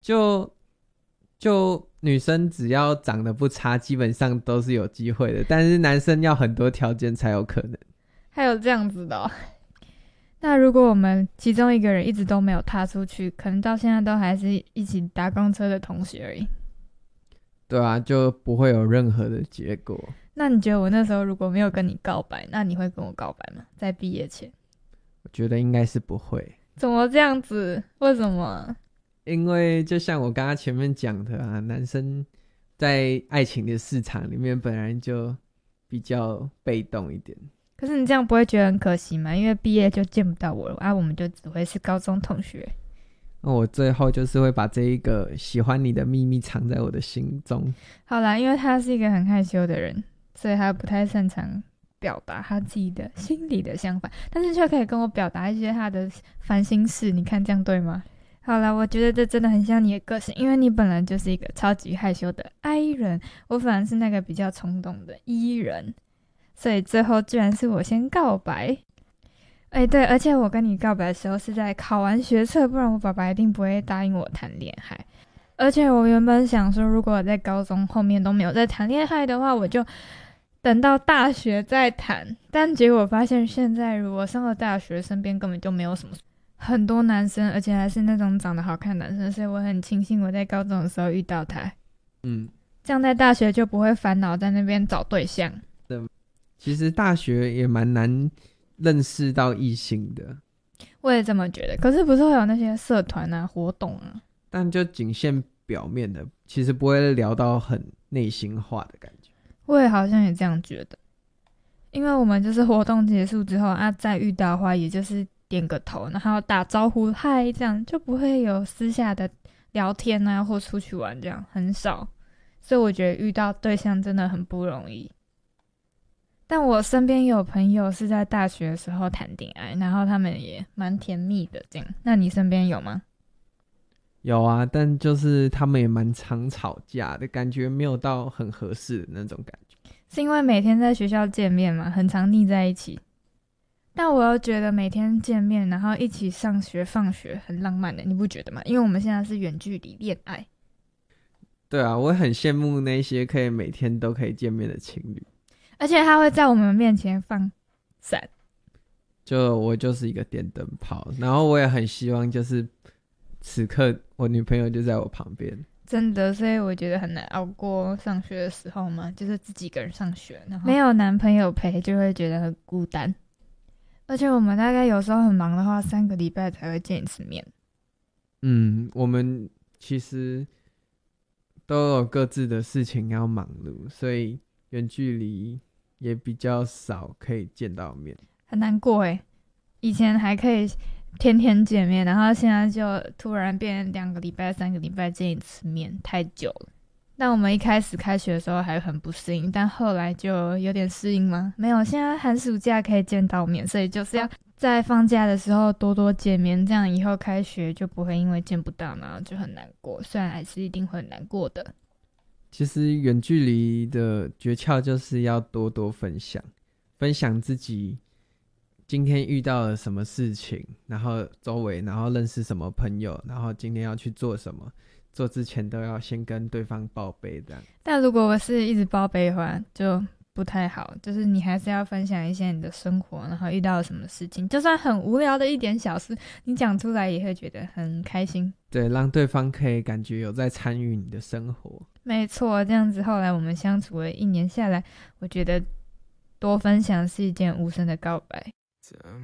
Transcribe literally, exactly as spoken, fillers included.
就就女生只要长得不差，基本上都是有机会的，但是男生要很多条件才有可能。 还有这样子的哦。那如果我们其中一个人一直都没有踏出去，可能到现在都还是一起搭公车的同学而已。 对啊，就不会有任何的结果。 那你觉得我那时候如果没有跟你告白，那你会跟我告白吗？在毕业前？ 我觉得应该是不会。 怎么这样子？为什么？ 因为就像我刚刚前面讲的啊，男生在爱情的市场里面本来就比较被动一点。 可是你这样不会觉得很可惜吗？因为毕业就见不到我了啊，我们就只会是高中同学。 那我最后就是会把这一个喜欢你的秘密藏在我的心中。 好啦，因为他是一个很害羞的人，所以他不太擅长表达他自己的心里的想法，但是却可以跟我表达一些他的烦心事。你看这样对吗？好啦，我觉得这真的很像你的个性，因为你本来就是一个超级害羞的 I 人，我反而是那个比较冲动的 E 人，所以最后居然是我先告白。哎，对，而且我跟你告白的时候是在考完学测，不然我爸爸一定不会答应我谈恋爱。而且我原本想说，如果我在高中后面都没有在谈恋爱的话，我就等到大学再谈。但结果发现，现在我上了大学，身边根本就没有什么很多男生，而且还是那种长得好看的男生，所以我很庆幸我在高中的时候遇到他。 嗯， 这样在大学就不会烦恼在那边找对象。 其实大学也蛮难认识到异性的， 我也这么觉得。可是不是会有那些社团啊、活动啊？ 但就仅限表面的，其实不会聊到很内心化的感觉。 我也好像也这样觉得，因为我们就是活动结束之后啊，再遇到的话，也就是点个头，然后打招呼嗨，这样就不会有私下的聊天啊，或出去玩，这样很少。所以我觉得遇到对象真的很不容易。但我身边有朋友是在大学的时候谈恋爱，然后他们也蛮甜蜜的这样。那你身边有吗？ 有啊，但就是他们也蛮常吵架的，感觉没有到很合适的那种感觉。 是因为每天在学校见面嘛，很常腻在一起。但我又觉得每天见面，然后一起上学放学很浪漫的，你不觉得吗？因为我们现在是远距离恋爱。 对啊，我很羡慕那些可以每天都可以见面的情侣。 而且他会在我们面前放伞。 就我就是一个电灯泡，然后我也很希望就是此刻我女朋友就在我旁边。 真的，所以我觉得很难熬过上学的时候嘛，就是自己一个人上学，然后没有男朋友陪，就会觉得很孤单。而且我们大概有时候很忙的话，三个礼拜才会见一次面。 嗯，我们其实都有各自的事情要忙碌，所以远距离也比较少可以见到面， 很难过诶。以前还可以天天见面，然后现在就突然变两个礼拜、三个礼拜见一次面，太久了。但我们一开始开学的时候还很不适应，但后来就有点适应吗？没有，现在寒暑假可以见到面，所以就是要在放假的时候多多见面，这样以后开学就不会因为见不到然后就很难过，虽然还是一定会很难过的。 其实远距离的诀窍就是要多多分享，分享自己今天遇到了什么事情，然后周围，然后认识什么朋友，然后今天要去做什么，做之前都要先跟对方报备这样。 但如果我是一直报备的话，就不太好，就是你还是要分享一些你的生活，然后遇到了什么事情，就算很无聊的一点小事，你讲出来也会觉得很开心。 对，让对方可以感觉有在参与你的生活。 没错，这样子后来我们相处了一年下来，我觉得多分享是一件无声的告白。